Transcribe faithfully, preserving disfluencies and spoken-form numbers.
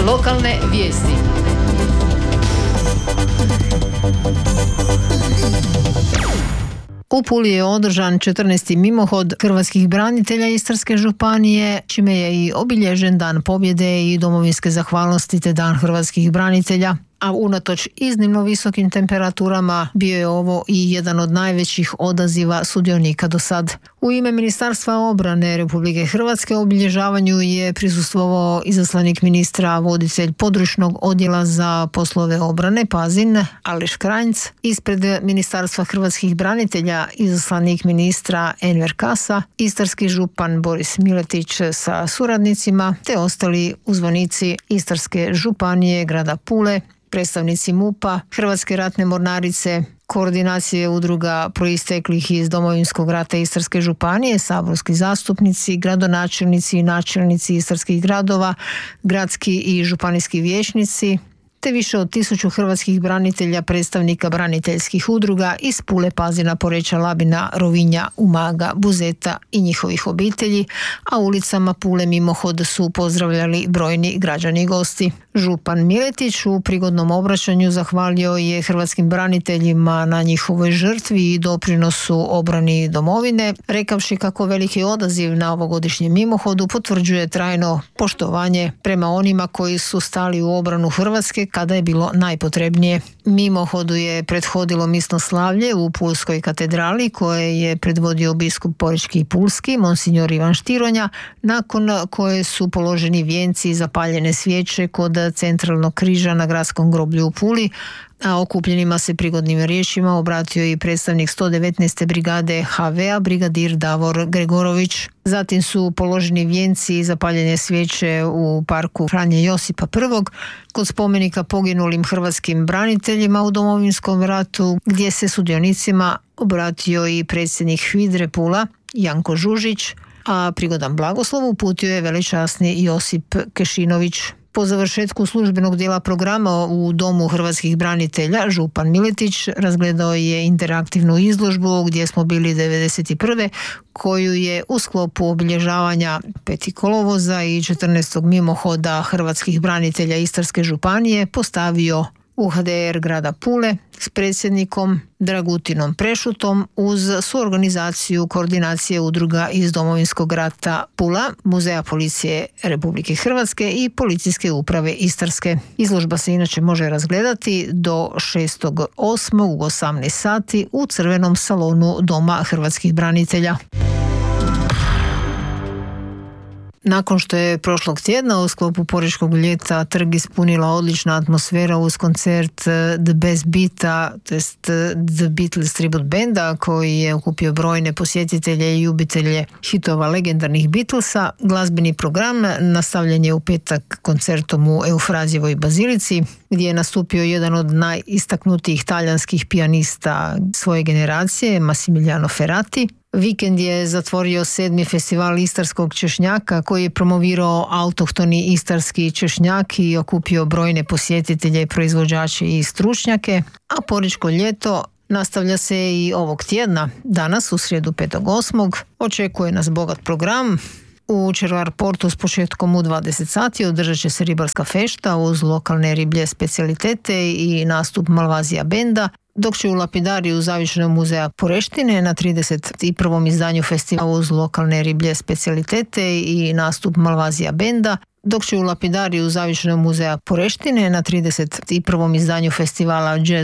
Lokalne vijesti. U Puli je održan četrnaesti mimohod hrvatskih branitelja Istarske županije, čime je i obilježen Dan pobjede i domovinske zahvalnosti te Dan hrvatskih branitelja. A unatoč iznimno visokim temperaturama bio je ovo i jedan od najvećih odaziva sudionika do sad. U ime Ministarstva obrane Republike Hrvatske obilježavanju je prisustvovao izaslanik ministra, voditelj područnog odjela za poslove obrane Pazin, Aleš Kranjc, ispred Ministarstva hrvatskih branitelja izaslanik ministra Enver Kasa, istarski župan Boris Miletić sa suradnicima, te ostali uzvanici Istarske županije, grada Pule, predstavnici MUP-a, Hrvatske ratne mornarice, koordinacije udruga proisteklih iz Domovinskog rata Istarske županije, saborski zastupnici, gradonačelnici i načelnici istarskih gradova, gradski i županijski vijećnici, te više od tisuću hrvatskih branitelja, predstavnika braniteljskih udruga iz Pule, Pazina, Poreča, Labina, Rovinja, Umaga, Buzeta i njihovih obitelji, a ulicama Pule mimohod su pozdravljali brojni građani i gosti. Župan Miletić u prigodnom obraćanju zahvalio je hrvatskim braniteljima na njihovoj žrtvi i doprinosu obrani domovine, rekavši kako veliki odaziv na ovogodišnjem mimohodu potvrđuje trajno poštovanje prema onima koji su stali u obranu Hrvatske kada je bilo najpotrebnije. Mimohodu je prethodilo misnoslavlje u Pulskoj katedrali koje je predvodio biskup Porečki i Pulski, monsignor Ivan Štironja, nakon koje su položeni vijenci i zapaljene svijeće kod centralnog križa na gradskom groblju u Puli, a okupljenima se prigodnim riječima obratio i predstavnik sto devetnaeste brigade ha ve a, brigadir Davor Gregorović. Zatim su položeni vijenci i zapaljene svijeće u parku Franje Josipa prvog kod spomenika poginulim hrvatskim braniteljima u Domovinskom ratu, gdje se sudionicima obratio i predsjednik HVIDRE Pula Janko Žužić, a prigodan blagoslov uputio je velečasni Josip Kešinović. Po završetku službenog dijela programa u Domu hrvatskih branitelja, župan Miletić razgledao je interaktivnu izložbu gdje smo bili devedeset prve koju je u sklopu obilježavanja petog kolovoza i četrnaestog mimohoda hrvatskih branitelja Istarske županije postavio u ha de er grada Pule s predsjednikom Dragutinom Prešutom uz suorganizaciju koordinacije udruga iz Domovinskog rata Pula, Muzeja policije Republike Hrvatske i Policijske uprave Istarske. Izložba se inače može razgledati do šestog osmog u osamnaest sati u crvenom salonu Doma hrvatskih branitelja. Nakon što je prošlog tjedna u sklopu Porečkog ljeta trg ispunila odlična atmosfera uz koncert The Best Beata, to jest The Beatles Tribute Banda, koji je okupio brojne posjetitelje i ljubitelje hitova legendarnih Beatlesa, glazbeni program nastavljen je u petak koncertom u Eufrazijevoj bazilici, gdje je nastupio jedan od najistaknutijih talijanskih pijanista svoje generacije, Massimiliano Ferrati. Vikend je zatvorio sedmi festival istarskog češnjaka koji je promovirao autohtoni istarski češnjak i okupio brojne posjetitelje, proizvođače i stručnjake, a Porečko ljeto nastavlja se i ovog tjedna. Danas, u srijedu petog osmog očekuje nas bogat program. U Červar portu s početkom u dvadeset sati održat će se ribarska fešta uz lokalne riblje specijalitete i nastup Malvazija benda, dok će u Lapidariju zavičajnog muzeja Poreštine na trideset prvom izdanju festivala uz lokalne riblje specijalitete i nastup Malvazija benda, dok će u Lapidariju zavičajnog muzeja Poreštine na trideset prvom izdanju festivala Jazz